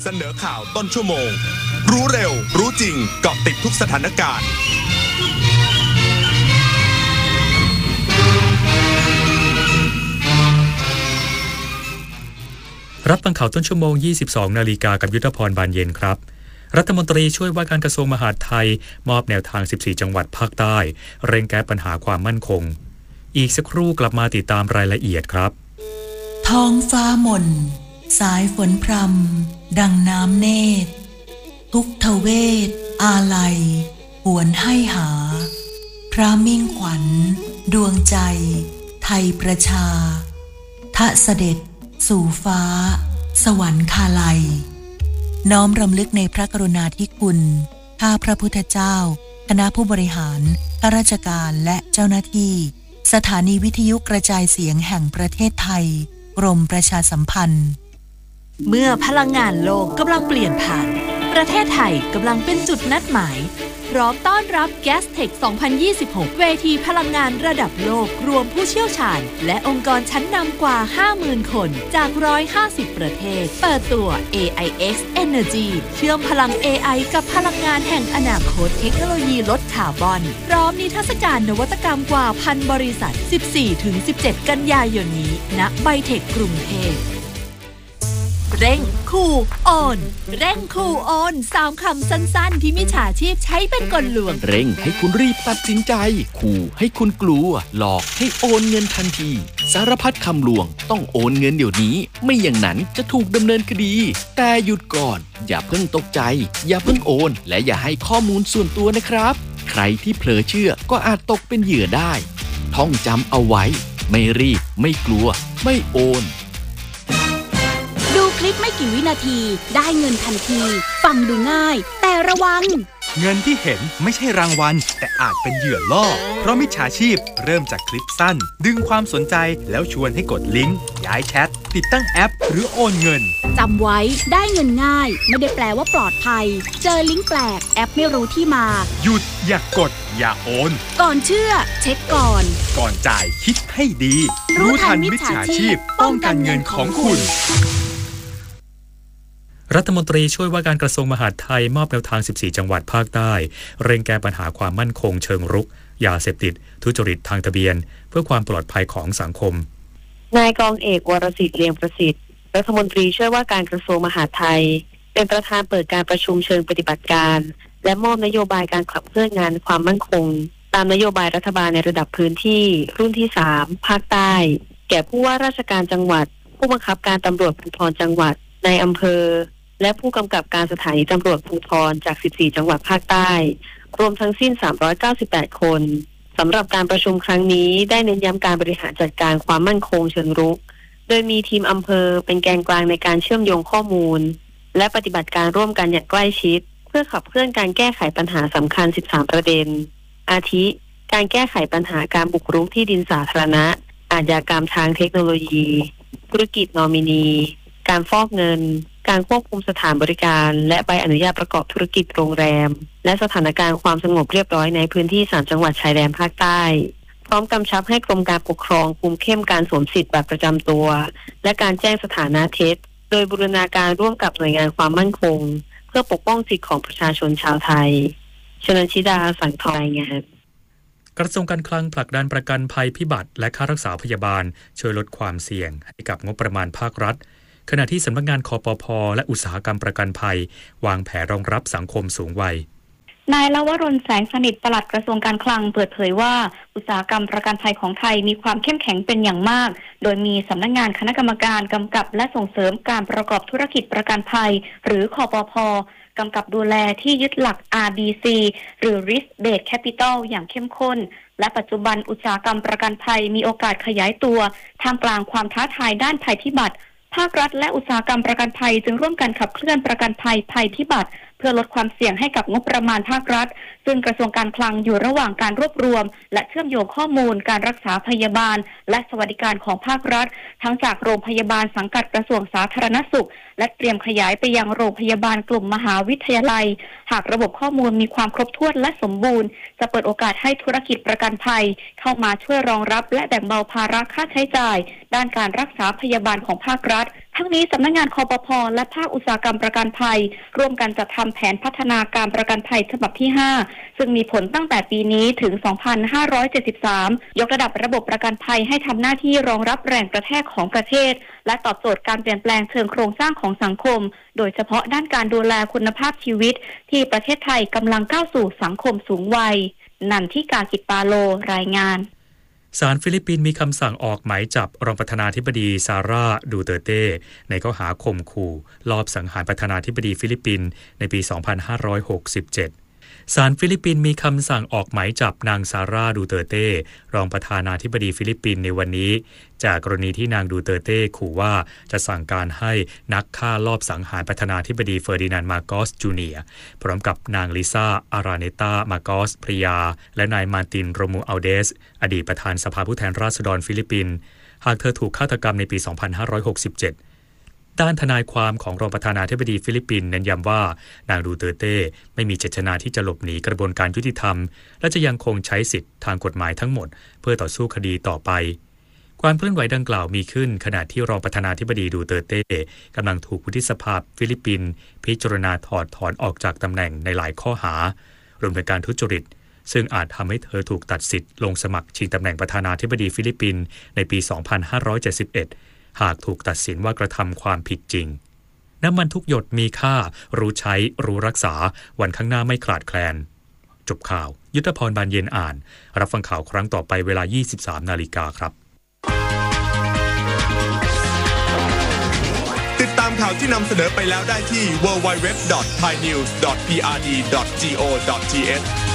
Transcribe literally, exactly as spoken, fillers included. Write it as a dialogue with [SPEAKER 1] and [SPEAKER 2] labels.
[SPEAKER 1] เสนอข่าวต้นชั่วโมงรู้เร็วรู้จริงเกาะติดทุกสถานการณ์
[SPEAKER 2] รับฟังข่าวต้นชั่วโมง ยี่สิบสอง นาฬิกากับยุทธพรบานเย็นครับรัฐมนตรีช่วยว่าการกระทรวงมหาดไทยมอบแนวทาง สิบสี่ จังหวัดภาคใต้เร่งแก้ปัญหาความมั่นคงอีกสักครู่กลับมาติดตามรายละเอียดครับ
[SPEAKER 3] ท้องฟ้าหม่นสายฝนพรำดังน้ำเนตรทุกทเวศอาลัยหวนให้หาพระมิ่งขวัญดวงใจไทยประชาทะเสด็จสู่ฟ้าสวรรคาลัยน้อมรำลึกในพระกรุณาธิคุณข้าพระพุทธเจ้าคณะผู้บริหารข้าราชการและเจ้าหน้าที่สถานีวิทยุกระจายเสียงแห่งประเทศไทยกรมประชาสัมพันธ์
[SPEAKER 4] เมื่อพลังงานโลกกำลังเปลี่ยนผ่านประเทศไทยกำลังเป็นจุดนัดหมายพร้อมต้อนรับ Gastech สองพันยี่สิบหก เวทีพลังงานระดับโลกรวมผู้เชี่ยวชาญและองค์กรชั้นนำกว่า ห้าหมื่น คนจากหนึ่งร้อยห้าสิบประเทศเปิดตัว เอ ไอ เอ็กซ์ Energy เชื่อมพลัง เอ ไอ กับพลังงานแห่งอนาคตเทคโนโลยีลดคาร์บอนพร้อมนิทรรศการนวัตกรรมกว่าพันบริษัท สิบสี่ถึงสิบเจ็ด กันยายนนี้ณไบเทคกรุงเทพเร่งคูโอนเร่งคูโอนสามคำสั้นๆที่มิจฉาชีพใช้เป็นกลลวง
[SPEAKER 5] เร่งให้คุณรีบตัดสินใจขู่ให้คุณกลัวหลอกให้โอนเงินทันทีสารพัดคำลวงต้องโอนเงินเดี๋ยวนี้ไม่อย่างนั้นจะถูกดำเนินคดีแต่หยุดก่อนอย่าเพิ่งตกใจอย่าเพิ่งโอนและอย่าให้ข้อมูลส่วนตัวนะครับใครที่เผลอเชื่อก็อาจตกเป็นเหยื่อได้ท่องจำเอาไว้ไม่รีบไม่กลัวไม่โอน
[SPEAKER 6] ดูคลิปไม่กี่วินาทีได้เงินทันทีฟังดูง่ายแต่ระวัง
[SPEAKER 7] เงินที่เห็นไม่ใช่รางวัลแต่อาจเป็นเหยื่อล่อเพราะมิจฉาชีพเริ่มจากคลิปสั้นดึงความสนใจแล้วชวนให้กดลิงก์ย้ายแชทติดตั้งแอปหรือโอนเงิน
[SPEAKER 6] จำไว้ได้เงินง่ายไม่ได้แปลว่าปลอดภัยเจอลิงก์แปลกแอปไม่รู้ที่มา
[SPEAKER 7] หยุดอย่ากดอย่าโอน
[SPEAKER 6] ก่อนเชื่อเช็คก่อน
[SPEAKER 7] ก่อนจ่ายคิดให้ดีรู้ทันมิจฉาชีพป้องกันเงินของคุณ
[SPEAKER 2] รัฐมนตรีช่วยว่าการกระทรวงมหาดไทยมอบแนวทาง สิบสี่ จังหวัดภาคใต้เร่งแก้ปัญหาความมั่นคงเชิงรุกยาเสพติดทุจริตทางทะเบียนเพื่อความปลอดภัยของสังคม
[SPEAKER 8] นายกองเอกวรสิทธิ์เลียงประสิทธิ์รัฐมนตรีช่วยว่าการกระทรวงมหาดไทยเป็นประธานเปิดการประชุมเชิงปฏิบัติการและมอบนโยบายการขับเคลื่อนงานความมั่นคงตามนโยบายรัฐบาลในระดับพื้นที่รุ่นที่สามภาคใต้แก่ผู้ว่าราชการจังหวัดผู้บังคับการตำรวจภูธรจังหวัดในอำเภอและผู้กำกับการสถานีตำรวจภูธรจากสิบสี่จังหวัดภาคใต้รวมทั้งสิ้นสามร้อยเก้าสิบแปดคนสำหรับการประชุมครั้งนี้ได้เน้นย้ำการบริหารจัดการความมั่นคงเชิงรุกโดยมีทีมอำเภอเป็นแกนกลางในการเชื่อมโยงข้อมูลและปฏิบัติการร่วมกันอย่างใกล้ชิดเพื่อขับเคลื่อนการแก้ไขปัญหาสำคัญสิบสามประเด็นอาทิการแก้ไขปัญหาการบุกรุกที่ดินสาธารณะอาชญากรรมทางเทคโนโลยีธุรกิจนอมินีการฟอกเงินการควบคุมสถานบริการและใบอนุญาตประกอบธุรกิจโรงแรมและสถานการณ์ความสงบเรียบร้อยในพื้นที่สามจังหวัดชายแดนภาคใต้พร้อมกำชับให้กรมการปกครองคุมเข้มการสวมสิทธิ์บัตรประจำตัวและการแจ้งสถานะเท็จโดยบูรณาการร่วมกับหน่วยงานความมั่นคงเพื่อปกป้องสิทธิของประชาชนชาวไทยชนันชิดาสังทองรายงาน
[SPEAKER 2] กระทรวงการคลังผลักดันประกันภัยพิบัติและค่ารักษาพยาบาลช่วยลดความเสี่ยงให้กับงบประมาณภาครัฐขณะที่สำนักงานคปภ.และอุตสาหกรรมประกันภัยวางแผนรองรับสังคมสูงวัย
[SPEAKER 9] นายลวรนแสงสนิทปลัดกระทรวงการคลังเปิดเผยว่าอุตสาหกรรมประกันภัยของไทยมีความเข้มแข็งเป็นอย่างมากโดยมีสำนักงานคณะกรรมการกำกับและส่งเสริมการประกอบธุรกิจประกันภัยหรือคปภ.กำกับดูแลที่ยึดหลัก อาร์ บี ซี หรือ Risk Based Capital อย่างเข้มข้นและปัจจุบันอุตสาหกรรมประกันภัยมีโอกาสขยายตัวท่ามกลางความท้าทายด้านภัยพิบัติภาครัฐและอุตสาหกรรมประกันภัยจึงร่วมกันขับเคลื่อนประกันภัยภัยพิบัติเพื่อลดความเสี่ยงให้กับงบประมาณภาครัฐซึ่งกระทรวงการคลังอยู่ระหว่างการรวบรวมและเชื่อมโยงข้อมูลการรักษาพยาบาลและสวัสดิการของภาครัฐทั้งจากโรงพยาบาลสังกัดกระทรวงสาธารณสุขและเตรียมขยายไปยังโรงพยาบาลกลุ่มมหาวิทยาลัยหากระบบข้อมูลมีความครบถ้วนและสมบูรณ์จะเปิดโอกาสให้ธุรกิจประกันภัยเข้ามาช่วยรองรับและแบ่งเบาภาระค่าใช้จ่ายด้านการรักษาพยาบาลของภาครัฐทั้งนี้สำนักงานคปภ.และภาคอุตสาหกรรมประกันภัยร่วมกันจัดทำแผนพัฒนาการประกันภัยฉบับที่ห้าซึ่งมีผลตั้งแต่ปีนี้ถึง สองพันห้าร้อยเจ็ดสิบสาม ยกระดับระบบประกันภัยให้ทำหน้าที่รองรับแรงกระแทกของประเทศและตอบโจทย์การเปลี่ยนแปลงเชิงโครงสร้างของสังคมโดยเฉพาะด้านการดูแลคุณภาพชีวิตที่ประเทศไทยกำลังก้าวสู่สังคมสูงวัยนันทิกากิจปาโลรายงาน
[SPEAKER 2] ศาลฟิลิปปินส์มีคำสั่งออกหมายจับรองประธานาธิบดีซาร่าดูเตอร์เต้ในข้อหาข่มขู่ลอบสังหารประธานาธิบดีฟิลิปปินส์ในปี สองพันห้าร้อยหกสิบเจ็ด ศาลฟิลิปปินส์มีคำสั่งออกหมายจับนางซาร่าดูเตอร์เต้รองประธานาธิบดีฟิลิปปินส์ในวันนี้จากกรณีที่นางดูเตอร์เต้ขู่ว่าจะสั่งการให้นักฆ่าลอบสังหารประธานาธิบดีเฟอร์ดินานด์มาโกสจูเนียร์พร้อมกับนางลิซ่าอาราเนตามาโกสภริยาและนายมาร์ตินโรมูอัลเดสอดีตประธานสภาผู้แทนราษฎรฟิลิปปินส์หากเธอถูกฆาตกรรมในปี สองพันห้าร้อยหกสิบเจ็ดด้านทนายความของรองประธานาธิบดีฟิลิปปินส์เน้นย้ำว่านางดูเตอร์เต้ไม่มีเจตนาที่จะหลบหนีกระบวนการยุติธรรมและจะยังคงใช้สิทธิทางกฎหมายทั้งหมดเพื่อต่อสู้คดีต่อไปความเคลื่อนไหวดังกล่าวมีขึ้นขณะที่รองประธานาธิบดีดูเตอร์เต้กำลังถูกวุฒิสภาฟิลิปปินส์พิจารณาถอดถอนออกจากตำแหน่งในหลายข้อหารวมถึงการทุจริตซึ่งอาจทำให้เธอถูกตัดสิทธิ์ลงสมัครชิงตำแหน่งประธานาธิบดีฟิลิปปินส์ในปี สองพันห้าร้อยเจ็ดสิบเอ็ดหากถูกตัดสินว่ากระทำความผิดจริงน้ำมันทุกหยดมีค่ารู้ใช้รู้รักษาวันข้างหน้าไม่ขาดแคลนจบข่าวยุทธพรบานเย็นอ่านรับฟังข่าวครั้งต่อไปเวลา ยี่สิบสามนาฬิกาครับ
[SPEAKER 1] ติดตามข่าวที่นำเสนอไปแล้วได้ที่ ดับเบิลยู ดับเบิลยู ดับเบิลยู ดอท ไทยนิวส์ ดอท พี อาร์ ดี ดอท จี โอ ดอท ที เอช